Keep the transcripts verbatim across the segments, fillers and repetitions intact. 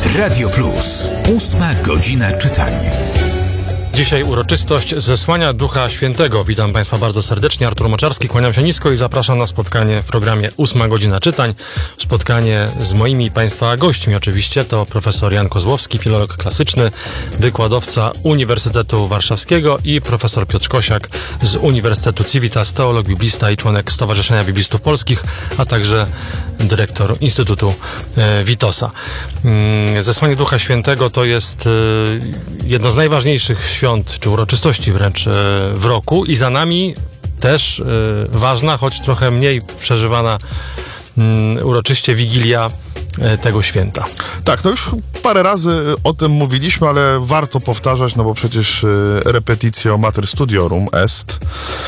Radio Plus. Ósma godzina czytania. Dzisiaj uroczystość zesłania Ducha Świętego. Witam Państwa bardzo serdecznie. Artur Moczarski, kłaniam się nisko i zapraszam na spotkanie w programie Ósma godzina czytań. Spotkanie z moimi i Państwa gośćmi oczywiście. To profesor Jan Kozłowski, filolog klasyczny, wykładowca Uniwersytetu Warszawskiego, i profesor Piotr Kosiak z Uniwersytetu Civitas, teolog, biblista i członek Stowarzyszenia Biblistów Polskich, a także dyrektor Instytutu e, Witosa. Mm, zesłanie Ducha Świętego to jest e, jedno z najważniejszych świąt, czy uroczystości wręcz e, w roku, i za nami też e, ważna, choć trochę mniej przeżywana mm, uroczyście Wigilia e, tego święta. Tak, no już parę razy o tym mówiliśmy, ale warto powtarzać, no bo przecież repetitio mater studiorum est,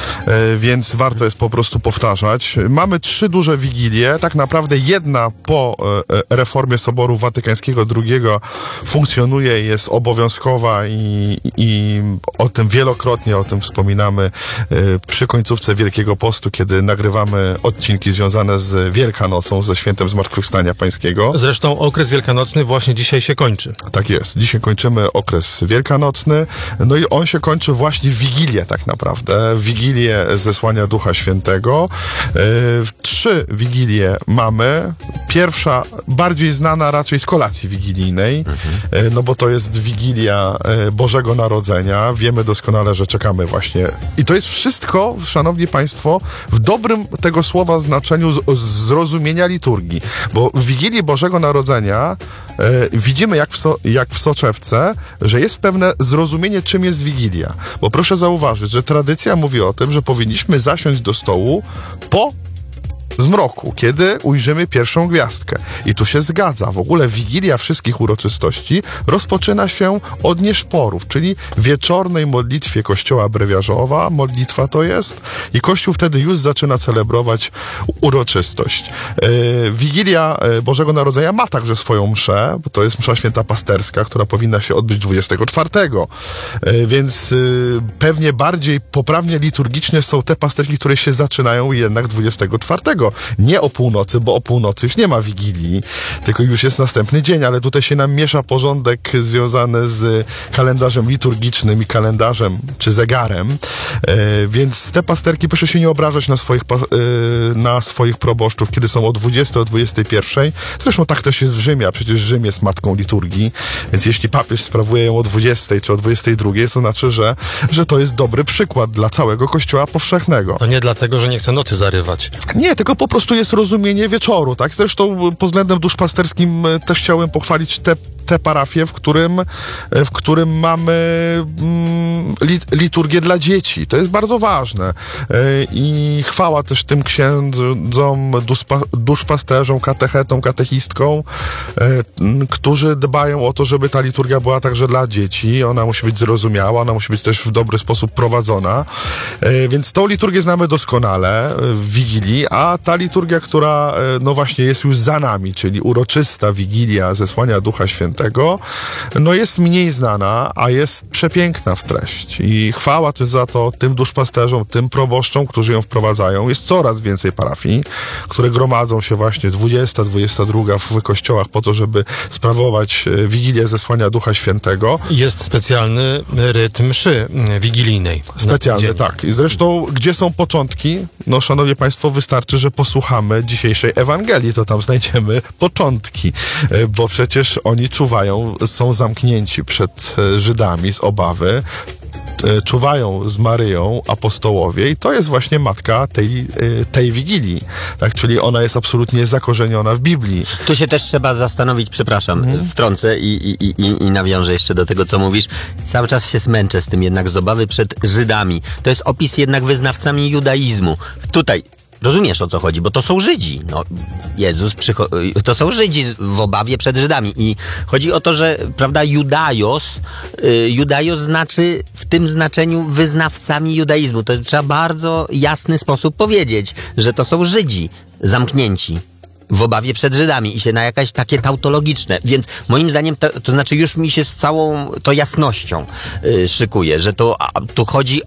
więc warto jest po prostu powtarzać. Mamy trzy duże wigilie, tak naprawdę jedna po reformie Soboru Watykańskiego drugiego funkcjonuje, jest obowiązkowa i, i o tym wielokrotnie, o tym wspominamy przy końcówce Wielkiego Postu, kiedy nagrywamy odcinki związane z Wielkanocą, ze świętem Zmartwychwstania Pańskiego. Zresztą okres wielkanocny właśnie dzisiaj się kończy. Tak jest. Dzisiaj kończymy okres wielkanocny, no i on się kończy właśnie w Wigilię tak naprawdę. W Wigilię zesłania Ducha Świętego. Yy, trzy Wigilie mamy. Pierwsza, bardziej znana raczej z kolacji wigilijnej, mhm. yy, no bo to jest Wigilia yy, Bożego Narodzenia. Wiemy doskonale, że czekamy właśnie. I to jest wszystko, szanowni państwo, w dobrym tego słowa znaczeniu z, zrozumienia liturgii. Bo w Wigilii Bożego Narodzenia yy, widzimy, jak w, so, jak w soczewce, że jest pewne zrozumienie, czym jest Wigilia. Bo proszę zauważyć, że tradycja mówi o tym, że powinniśmy zasiąść do stołu po zmroku, kiedy ujrzymy pierwszą gwiazdkę. I tu się zgadza. W ogóle Wigilia wszystkich uroczystości rozpoczyna się od nieszporów, czyli wieczornej modlitwie Kościoła Brewiarzowa. Modlitwa to jest. I Kościół wtedy już zaczyna celebrować uroczystość. Yy, Wigilia Bożego Narodzenia ma także swoją mszę, bo to jest msza święta pasterska, która powinna się odbyć dwudziestego czwartego. Yy, więc yy, pewnie bardziej poprawnie liturgicznie są te pasterki, które się zaczynają jednak dwudziestego czwartego. Nie o północy, bo o północy już nie ma Wigilii, tylko już jest następny dzień, ale tutaj się nam miesza porządek związany z kalendarzem liturgicznym i kalendarzem, czy zegarem, e, więc te pasterki, proszę się nie obrażać na swoich, e, na swoich proboszczów, kiedy są o dwudziestej, o dwudziestej pierwszej. Zresztą tak też jest w Rzymie, a przecież Rzym jest matką liturgii, więc jeśli papież sprawuje ją o dwudziestej czy o dwudziestej drugiej, to znaczy, że, że to jest dobry przykład dla całego Kościoła powszechnego. To nie dlatego, że nie chce nocy zarywać. Nie, tylko po prostu jest rozumienie wieczoru, tak? Zresztą pod względem duszpasterskim też chciałem pochwalić te, te parafie, w którym, w którym mamy mm, liturgię dla dzieci. To jest bardzo ważne. I chwała też tym księdzom, duszpa, duszpasterzom, katechetom, katechistkom, którzy dbają o to, żeby ta liturgia była także dla dzieci. Ona musi być zrozumiała, ona musi być też w dobry sposób prowadzona. Więc tą liturgię znamy doskonale w Wigilii, a ta liturgia, która no właśnie jest już za nami, czyli uroczysta Wigilia zesłania Ducha Świętego, no jest mniej znana, a jest przepiękna w treści. I chwała też za to tym duszpasterzom, tym proboszczom, którzy ją wprowadzają. Jest coraz więcej parafii, które gromadzą się właśnie dwudziesta, dwudziesta druga w kościołach po to, żeby sprawować Wigilię zesłania Ducha Świętego. Jest specjalny rytm mszy wigilijnej. Specjalny, tak. I zresztą, gdzie są początki? No, szanowni państwo, wystarczy, że posłuchamy dzisiejszej Ewangelii, to tam znajdziemy początki, bo przecież oni czuwają, są zamknięci przed Żydami z obawy, czuwają z Maryją apostołowie i to jest właśnie matka tej, tej Wigilii, tak? Czyli ona jest absolutnie zakorzeniona w Biblii. Tu się też trzeba zastanowić, przepraszam, hmm. wtrącę i, i, i, i nawiążę jeszcze do tego, co mówisz. Cały czas się zmęczę z tym jednak z obawy przed Żydami. To jest opis jednak wyznawcami judaizmu. Tutaj rozumiesz, o co chodzi, bo to są Żydzi. No, Jezus przycho- to są Żydzi w obawie przed Żydami. I chodzi o to, że, prawda, Judaios, y, Judaios znaczy w tym znaczeniu wyznawcami judaizmu. To trzeba bardzo jasny sposób powiedzieć, że to są Żydzi zamknięci w obawie przed Żydami i się na jakieś takie tautologiczne. Więc moim zdaniem, to, to znaczy już mi się z całą to jasnością yy, szykuje, że to a, tu chodzi